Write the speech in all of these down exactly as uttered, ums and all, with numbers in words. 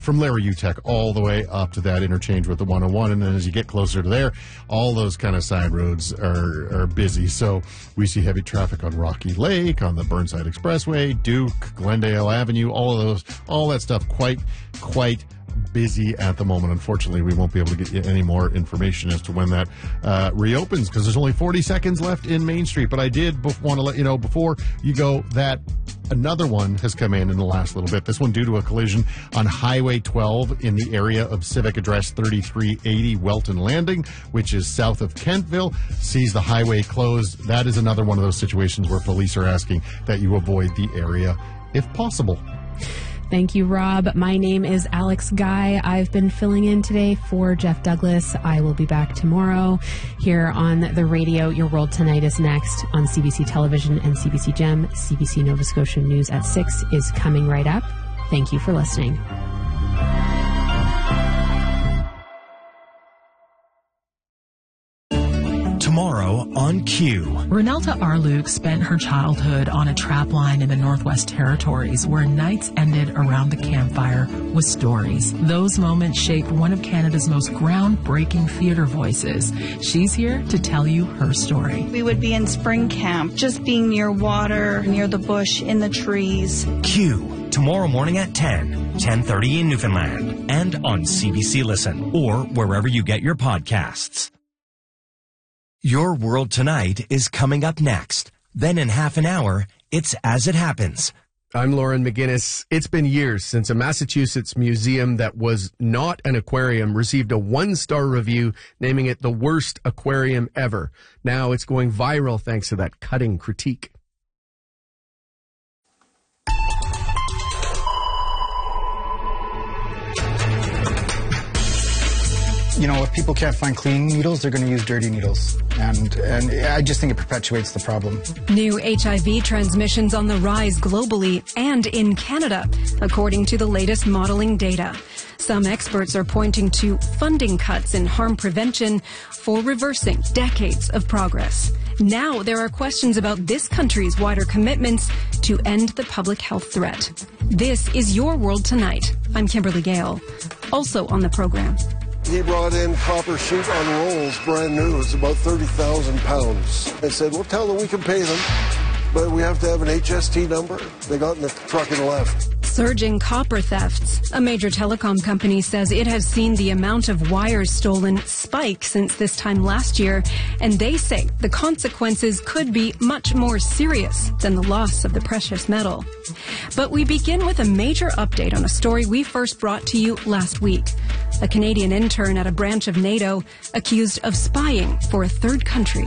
from Larry Utech all the way up to that interchange with the one oh one. And then as you get closer to there, all those kind of side roads are, are busy. So we see heavy traffic on Rocky Lake, on the Burnside Expressway, Duke, Glendale Avenue, all of those, all that stuff quite, quite busy at the moment. Unfortunately, we won't be able to get you any more information as to when that uh, reopens because there's only forty seconds left in Main Street. But I did bef- want to let you know before you go that another one has come in in the last little bit. This one due to a collision on Highway twelve in the area of Civic Address thirty-three eighty Welton Landing, which is south of Kentville, sees the highway closed. That is another one of those situations where police are asking that you avoid the area if possible. Thank you, Rob. My name is Alex Guy. I've been filling in today for Jeff Douglas. I will be back tomorrow here on the radio. Your World Tonight is next on C B C Television and C B C Gem. C B C Nova Scotia News at six is coming right up. Thank you for listening. Tomorrow on Q. Renelta Arluke spent her childhood on a trapline in the Northwest Territories where nights ended around the campfire with stories. Those moments shaped one of Canada's most groundbreaking theater voices. She's here to tell you her story. We would be in spring camp, just being near water, near the bush, in the trees. Q. Tomorrow morning at ten, ten thirty in Newfoundland, and on C B C Listen, or wherever you get your podcasts. Your World Tonight is coming up next. Then in half an hour, it's As It Happens. I'm Lauren McGinnis. It's been years since a Massachusetts museum that was not an aquarium received a one-star review, naming it the worst aquarium ever. Now it's going viral thanks to that cutting critique. You know, if people can't find clean needles, they're going to use dirty needles. And, and I just think it perpetuates the problem. New H I V transmissions on the rise globally and in Canada, according to the latest modeling data. Some experts are pointing to funding cuts in harm prevention for reversing decades of progress. Now there are questions about this country's wider commitments to end the public health threat. This is Your World Tonight. I'm Kimberly Gale. Also on the program. He brought in copper sheet on rolls, brand new. It's about thirty thousand pounds. I said, well, tell them we can pay them, but we have to have an H S T number. They got in the truck and left. Surging copper thefts. A major telecom company says it has seen the amount of wires stolen spike since this time last year, and they say the consequences could be much more serious than the loss of the precious metal. But we begin with a major update on a story we first brought to you last week. A Canadian intern at a branch of NATO accused of spying for a third country.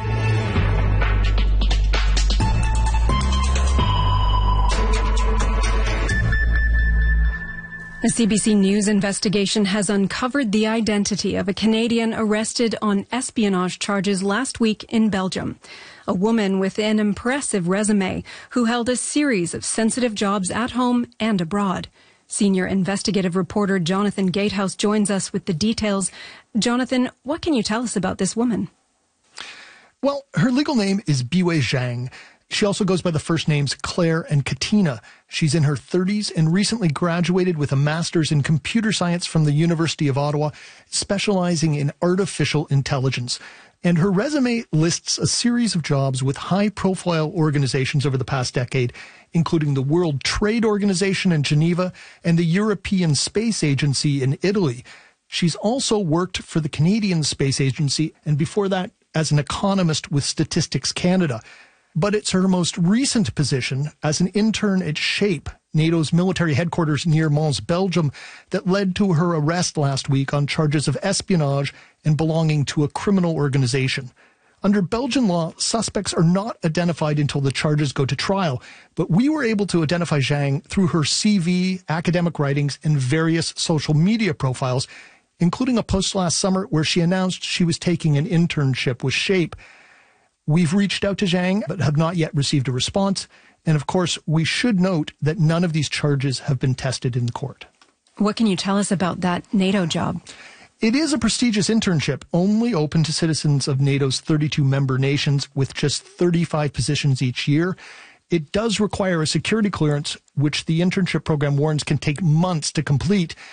A C B C News investigation has uncovered the identity of a Canadian arrested on espionage charges last week in Belgium. A woman with an impressive resume who held a series of sensitive jobs at home and abroad. Senior investigative reporter Jonathan Gatehouse joins us with the details. Jonathan, what can you tell us about this woman? Well, her legal name is Biwei Zhang. She also goes by the first names Claire and Katina. She's in her thirties and recently graduated with a master's in computer science from the University of Ottawa, specializing in artificial intelligence. And her resume lists a series of jobs with high-profile organizations over the past decade, including the World Trade Organization in Geneva and the European Space Agency in Italy. She's also worked for the Canadian Space Agency, and before that, as an economist with Statistics Canada. But it's her most recent position as an intern at SHAPE, NATO's military headquarters near Mons, Belgium, that led to her arrest last week on charges of espionage and belonging to a criminal organization. Under Belgian law, suspects are not identified until the charges go to trial, but we were able to identify Zhang through her C V, academic writings, and various social media profiles, including a post last summer where she announced she was taking an internship with SHAPE. We've reached out to Zhang, but have not yet received a response. And of course, we should note that none of these charges have been tested in the court. What can you tell us about that NATO job? It is a prestigious internship, only open to citizens of NATO's thirty-two member nations with just thirty-five positions each year. It does require a security clearance, which the internship program warns can take months to complete.